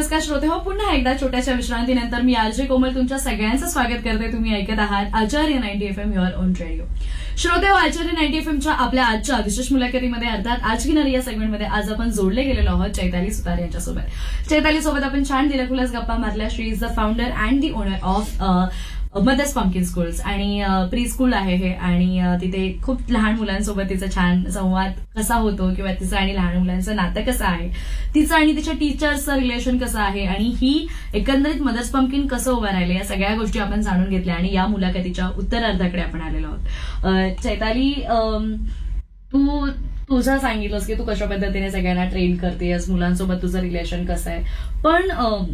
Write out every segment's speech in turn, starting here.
नमस्कार श्रोते हो, पुन्हा एकदा छोट्याशा विश्रांतीनंतर मी आरजे कोमल तुमच्या सगळ्यांचं स्वागत करते. तुम्ही ऐकत आहात आचार्य 90 FM युअर ओन रेडिओ. श्रोते हो, आचार्य 90 FMच्या आपल्या आजच्या विशेष मुलाखतीमध्ये अर्थात आज की नरी या सेगमेंटमध्ये आज आपण जोडले गेलेलो आहोत चैताली सुतार यांच्यासोबत. चैताली सोबत आपण छान दिलखुलास गप्पा मारल्या. शी is the founder and the owner of mother's pumpkin schools आणि प्री स्कूल आहे हे, आणि तिथे खूप लहान मुलांसोबत तिचा छान संवाद कसा होतो किंवा तिचं आणि लहान मुलांचं नातं कसं आहे, तिचं आणि तिच्या टीचर्सचं रिलेशन कसं आहे, आणि ही एकंदरीत मदर्स पंपकिन कसं उभं राहिले, या सगळ्या गोष्टी आपण जाणून घेतल्या आणि या मुलाखतीच्या उत्तरार्धाकडे आपण आलेलो आहोत. चैताली, तू तुझं सांगितलंस की तू कशा पद्धतीने सगळ्यांना ट्रेन करतेस, मुलांसोबत तुझं रिलेशन कसं आहे, पण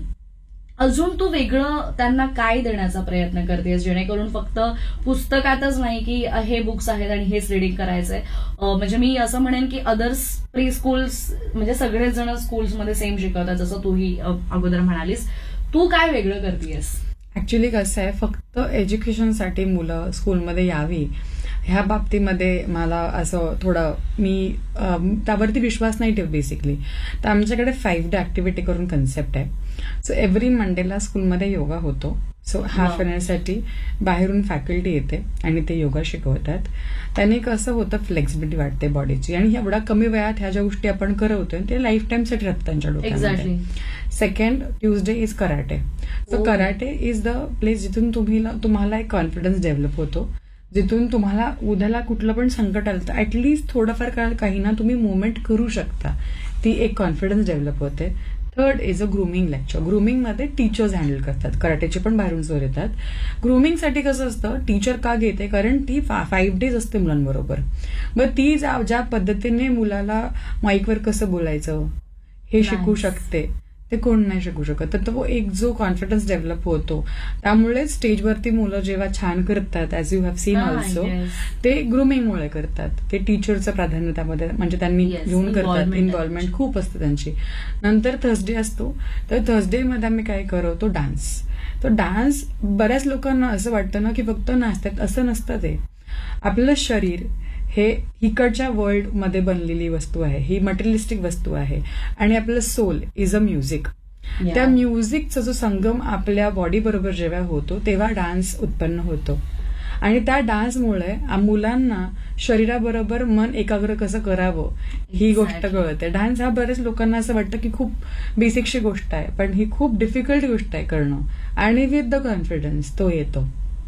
अजून तू वेगळं त्यांना काय देण्याचा प्रयत्न करतेस, जेणेकरून फक्त पुस्तकातच नाही की हे बुक्स आहेत आणि हेच रिडिंग करायचंय. म्हणजे मी असं म्हणेन की अदर्स प्री स्कूल्स म्हणजे सगळेच जण स्कूल्समध्ये सेम शिकवतात, जसं तूही अगोदर म्हणालीस. तू काय वेगळं करतेस? ऍक्च्युली कसं आहे, फक्त एज्युकेशनसाठी मुलं स्कूलमध्ये यावी ह्या बाबतीमध्ये मला असं थोडं मी त्यावरती विश्वास नाही ठेव बेसिकली. तर आमच्याकडे 5 डे ऍक्टिव्हिटी करून कन्सेप्ट आहे. सो एव्हरी मंडेला स्कूलमध्ये योगा होतो. सो हाफ एन साठी बाहेरून फॅकल्टी येते आणि ते योगा शिकवतात. त्याने कसं होतं, फ्लेक्सिबिलिटी वाटते बॉडीची, आणि एवढा कमी वयात ह्या ज्या गोष्टी आपण करवतोय ते लाईफ टाईम सेट राहतात त्यांच्या डोक्यामध्ये. Second Tuesday is karate. So karate is the place जिथून तुम्हाला एक कॉन्फिडन्स डेव्हलप होतो, जिथून तुम्हाला उद्याला कुठलं पण संकट आलं तर ऍटलीस्ट थोडंफार काळ काही ना तुम्ही मुवमेंट करू शकता. ती एक कॉन्फिडन्स डेव्हलप होते. Third is a grooming lecture. ग्रूमिंगमध्ये teachers handle करतात, कराटेचे पण बाहेरून सर येतात. ग्रूमिंगसाठी कसं असतं, टीचर का घेते, कारण ती 5 डेज असते मुलांबरोबर. मग ती ज्या पद्धतीने मुलाला माईकवर कसं बोलायचं हे शिकू शकते, ते कोण नाही शिकू शकत. तर तो एक जो कॉन्फिडन्स डेव्हलप होतो, त्यामुळे स्टेजवरती मुलं जेव्हा छान करतात, as you have seen also, ते ग्रूमिंगमुळे करतात. ते टीचरचं प्राधान्य त्यामध्ये म्हणजे त्यांनी घेऊन करतात, इन्व्हॉल्वमेंट खूप असते त्यांची. नंतर थर्सडे असतो, तर थर्सडेमध्ये आम्ही काय करवतो, डान्स. तो डान्स बऱ्याच लोकांना असं वाटतं ना की फक्त नाचतात, असं नसतं. ते आपलं शरीर हे इकडच्या वर्ल्डमध्ये बनलेली वस्तू आहे, ही मटेरियलिस्टिक वस्तू आहे, आणि आपलं सोल इज अ म्युझिक. त्या म्युझिकचा जो संगम आपल्या बॉडी बरोबर जेव्हा होतो तेव्हा डान्स उत्पन्न होतो, आणि त्या डान्समुळे मुलांना शरीराबरोबर मन एकाग्र कसं करावं ही गोष्ट कळते. डान्स हा बऱ्याच लोकांना असं वाटतं की खूप बेसिकशी गोष्ट आहे, पण ही खूप डिफिकल्ट गोष्ट आहे करणं, आणि विथ द कॉन्फिडन्स तो येतो.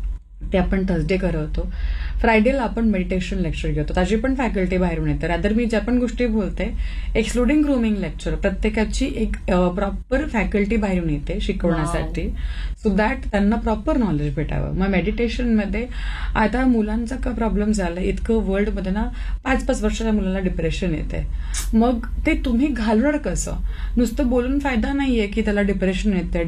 ते आपण थर्सडे करवतो. फ्रायडेला आपण मेडिटेशन लेक्चर घेतो, त्याची पण फॅकल्टी बाहेरून येते. रादर मी ज्या पण गोष्टी बोलते एक्सक्लुडिंग ग्रूमिंग लेक्चर, प्रत्येकाची एक प्रॉपर फॅकल्टी बाहेरून येते शिकवण्यासाठी, सो दॅट त्यांना प्रॉपर नॉलेज भेटावं. मग मेडिटेशनमध्ये आता मुलांचा का प्रॉब्लेम झाला, इतकं वर्ल्डमध्ये ना 5-5 वर्षाच्या मुलाला डिप्रेशन येते. मग ते तुम्ही घालवणार कसं? नुसतं बोलून फायदा नाहीये की त्याला डिप्रेशन येते.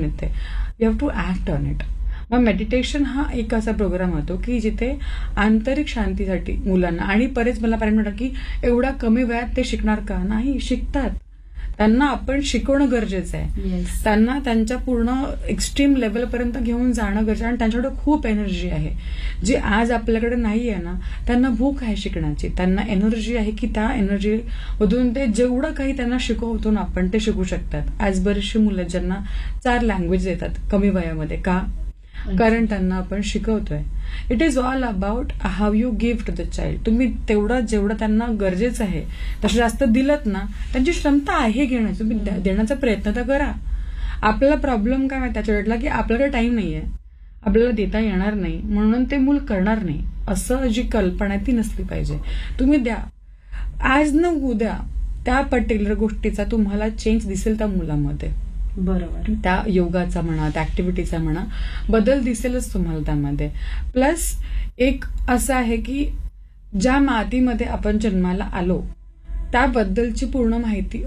You have to act on it. मग मेडिटेशन हा एक असा प्रोग्राम होतो की जिथे आंतरिक शांतीसाठी मुलांना, आणि बरेच मला पॅरेंट म्हणतात की एवढा कमी वयात ते शिकणार का? नाही, शिकतात. त्यांना आपण शिकवणं गरजेचं आहे. त्यांना त्यांच्या पूर्ण एक्स्ट्रीम लेवलपर्यंत घेऊन जाणं गरजेचं आहे, आणि त्यांच्याकडे खूप एनर्जी आहे जी आज आपल्याकडे नाही आहे ना. त्यांना भूक आहे शिकण्याची, त्यांना एनर्जी आहे की त्या एनर्जीमधून ते जेवढं काही त्यांना शिकवतो ना आपण ते शिकू शकतात. आज बरीचशी मुलं ज्यांना 4 लँग्वेज येतात कमी वयामध्ये, का? कारण त्यांना आपण शिकवतोय. It is all about how you give to the child. तुम्ही तेवढं जेवढं त्यांना गरजेचं आहे तसं जास्त दिलत ना, त्यांची क्षमता आहे घेण्याची, तुम्ही देण्याचा प्रयत्न तर करा. आपल्याला प्रॉब्लेम काय माहिती त्याच्या वेळेला, की आपल्याकडे टाइम नाहीये, आपल्याला देता येणार नाही म्हणून ते मूल करणार नाही, असं जी कल्पना ती नसली पाहिजे. तुम्ही द्या, आज न उद्या त्या पर्टिक्युलर गोष्टीचा तुम्हाला चेंज दिसेल त्या मुलामध्ये. बरोबर. त्या योगाचा म्हणा, त्या ऍक्टिव्हिटीचा म्हणा, बदल दिसेलच तुम्हाला त्यामध्ये. प्लस एक असं आहे की ज्या मातीमध्ये आपण जन्माला आलो त्याबद्दलची पूर्ण माहिती